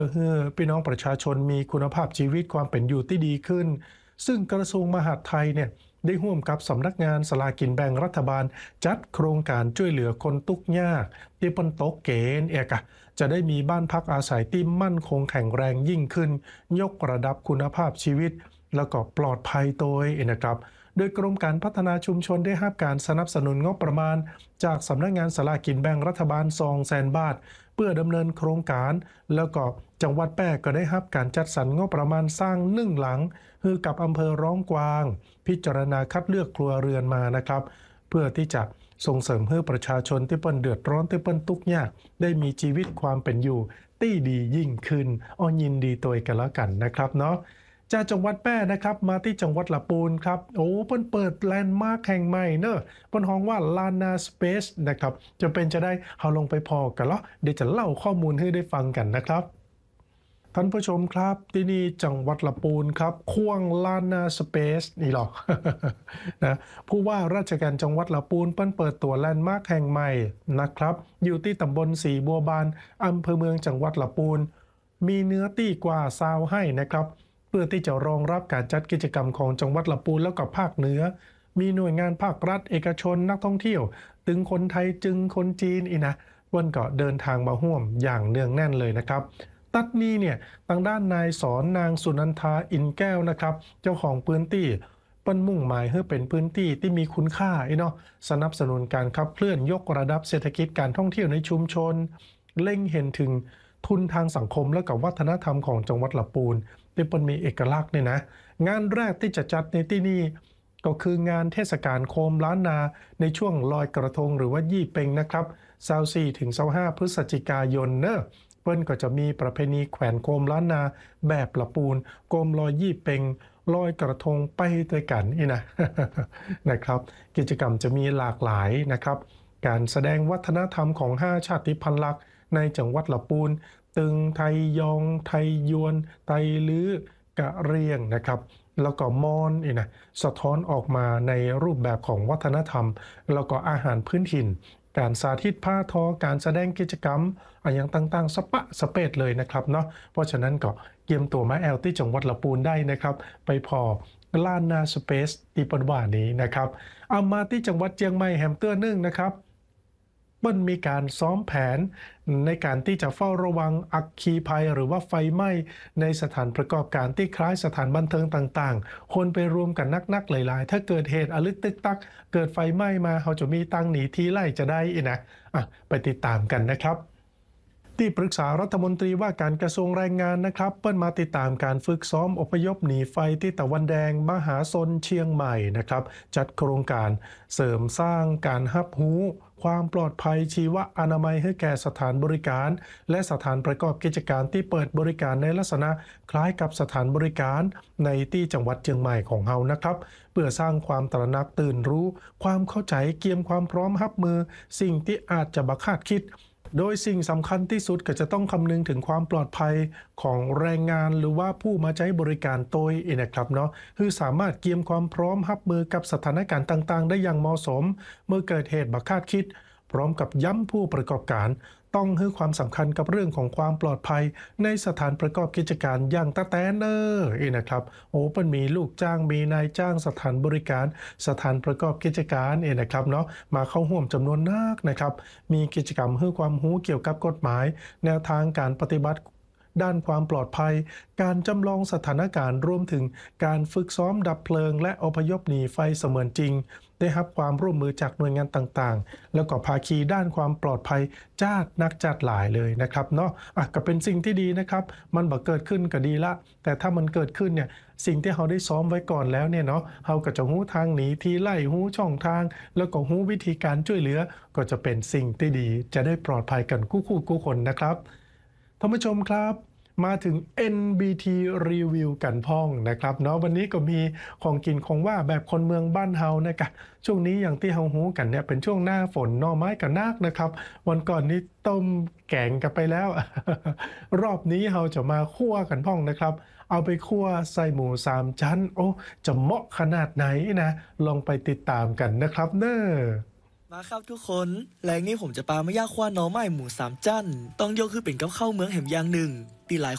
เพื่อพี่น้องประชาชนมีคุณภาพชีวิตความเป็นอยู่ที่ดีขึ้นซึ่งกระทรวงมหาดไทยเนี่ยได้ร่วมกับสำนักงานสลากกินแบ่งรัฐบาลจัดโครงการช่วยเหลือคนทุกข์ยากที่ปนตกเกณฑ์เอกะจะได้มีบ้านพักอาศัยที่มั่นคงแข็งแรงยิ่งขึ้นยกระดับคุณภาพชีวิตแล้วก็ปลอดภัยโดยนะครับโดยกรมการพัฒนาชุมชนได้รับการสนับสนุนงบประมาณจากสำนักงานสลากกินแบ่งรัฐบาล200,000 บาทเพื่อดำเนินโครงการแล้วก็จังหวัดแพร่ก็ได้รับการจัดสรรงบประมาณสร้าง1 หลังคือกับอำเภอร้องกวางพิจารณาคัดเลือกครัวเรือนมานะครับเพื่อที่จะส่งเสริมให้ประชาชนที่เปิ้นเดือดร้อนที่เปิ้นทุกข์ยากได้มีชีวิตความเป็นอยู่ที่ดียิ่งขึ้นยินดีตัวกันแล้วกันนะครับเนาะจากจังหวัดแพร่นะครับมาที่จังหวัดละปูนครับเปิ้นเปิดแลนด์มาร์คแห่งใหม่เนอะเปิ้นฮ้องว่าลานาสเปซนะครับจะเป็นจะได้เฮาลงไปพอกันเหรอเดี๋ยวจะเล่าข้อมูลให้ได้ฟังกันนะครับท่านผู้ชมครับที่นี่จังหวัดละปูนครับควงลานาสเปซนี่หรอ นะผู้ว่าราชการจังหวัดละปูนเปิ้นเปิดตัวแลนด์มาร์คแห่งใหม่นะครับอยู่ที่ตำบลสีบัวบานอำเภอเมืองจังหวัดละปูนมีเนื้อที่กว่า20 ไร่นะครับเพื่อที่จะรองรับการจัดกิจกรรมของจังหวัดละปูนแล้วก็ภาคเหนือมีหน่วยงานภาครัฐเอกชนนักท่องเที่ยวถึงคนไทยจึงคนจีนอีนะวันก็เดินทางมาร่วมอย่างเนืองแน่นเลยนะครับตัดนี้เนี่ยทางด้านนายสอนนางสุนันทาอินแก้วนะครับเจ้าของพื้นที่เปิ้นมุ่งหมายให้เป็นพื้นที่ที่มีคุณค่าเนาะสนับสนุนการขับเคลื่อนยกระดับเศรษฐกิจการท่องเที่ยวในชุมชนเล็งเห็นถึงทุนทางสังคมและกับวัฒนธรรมของจังหวัดลำพูนที่เปิ้นมีเอกลักษณ์เนี่ยนะงานแรกที่จะจัดในที่นี่ก็คืองานเทศกาลโคมล้านนาในช่วงลอยกระทงหรือว่ายี่เป็งนะครับ24ถึง25พฤศจิกายนเนอะเปิ้นก็จะมีประเพณีแขวนโคมล้านนาแบบละปูนโคมลอยยี่เป็งลอยกระทงไปด้วยกันนี่นะ นะครับกิจกรรมจะมีหลากหลายนะครับการแสดงวัฒนธรรมของ5ชาติพันธุ์หลักในจังหวัดละปูนตึงไทยยองไทยยวนไทยลื้อกะเรียงนะครับแล้วก็มอนนี่นะสะท้อนออกมาในรูปแบบของวัฒนธรรมแล้วก็อาหารพื้นถิ่นการสาธิตผ้าทอการแสดงกิจกรรมอย่างต่างๆสเปดเลยนะครับเนาะเพราะฉะนั้นก็เตรียมตัวมาแอลที่จังหวัดละปูนได้นะครับไปพอลานนาสเปซที่ปนว่านี้นะครับเอามาที่จังหวัดเชียงใหม่แฮมเตอร์นึ่งนะครับเปิ้นมีการซ้อมแผนในการที่จะเฝ้าระวังอัคคีภัยหรือว่าไฟไหม้ในสถานประกอบการที่คล้ายสถานบันเทิงต่างๆคนไปรวมกันนักๆหลายๆถ้าเกิดเหตุอลึกตึกตักเกิดไฟไหม้มาเขาจะมีตังหนีทีไล่จะได้นะไปติดตามกันนะครับที่ปรึกษารัฐมนตรีว่าการกระทรวงแรงงานนะครับเปิ้นมาติดตามการฝึกซ้อมอพยพหนีไฟที่ตะวันแดงมหาชนเชียงใหม่นะครับจัดโครงการเสริมสร้างการรับรู้ความปลอดภัยชีวอนามัยให้แก่สถานบริการและสถานประกอบกิจการที่เปิดบริการในลักษณะคล้ายกับสถานบริการในที่จังหวัดเชียงใหม่ของเรานะครับเพื่อสร้างความตระหนักตื่นรู้ความเข้าใจเกียมความพร้อมรับมือสิ่งที่อาจจะบักคาดคิดโดยสิ่งสำคัญที่สุดก็จะต้องคำนึงถึงความปลอดภัยของแรงงานหรือว่าผู้มาใช้บริการโดยนะครับเนาะคือสามารถเกียมความพร้อมรับมือกับสถานการณ์ต่างๆได้อย่างเหมาะสมเมื่อเกิดเหตุบักคาดคิดพร้อมกับย้ำผู้ประกอบการต้องให้ความสำคัญกับเรื่องของความปลอดภัยในสถานประกอบกิจการอย่างตะแตนเนอร์นะครับเปิ้นมีลูกจ้างมีนายจ้างสถานบริการสถานประกอบกิจการนะครับเนาะมาเข้าร่วมจำนวนมากนะครับมีกิจกรรมให้ความรู้เกี่ยวกับกฎหมายแนวทางการปฏิบัติด้านความปลอดภัยการจำลองสถานการณ์รวมถึงการฝึกซ้อมดับเพลิงและอพยพหนีไฟเสมือนจริงได้รับความร่วมมือจากหน่วยงานต่างๆแล้วก็ภาคีด้านความปลอดภัยจัดหลายเลยนะครับเนาะก็เป็นสิ่งที่ดีนะครับมันบ่เกิดขึ้นก็ดีละแต่ถ้ามันเกิดขึ้นเนี่ยสิ่งที่เราได้ซ้อมไว้ก่อนแล้วเนี่ยเนาะเราก็จะรู้ทางหนีทีไล่รู้ช่องทางแล้วก็รู้วิธีการช่วยเหลือก็จะเป็นสิ่งที่ดีจะได้ปลอดภัยกันคู่คนนะครับท่านผู้ชมครับมาถึง NBT Review กันพ่องนะครับเนาะวันนี้ก็มีของกินของว่าแบบคนเมืองบ้านเฮานะครับช่วงนี้อย่างที่เฮาฮู้กันเนี่ยเป็นช่วงหน้าฝนหน่อไม้กับนาคนะครับวันก่อนนี้ต้มแกงกันไปแล้ว รอบนี้เฮาจะมาคั่วกันพ่องนะครับเอาไปคั่วใส่หมู3ชั้นจะเหมาะขนาดไหนนะลองไปติดตามกันนะครับเน้อมาครับทุกคนแรงนี้ผมจะปาไม่ยากคว้าหน่อไม้หมู3จั่นต้องยกคือเป็นกับข้าวเมืองแห่งอย่างหนึ่งตีหลาย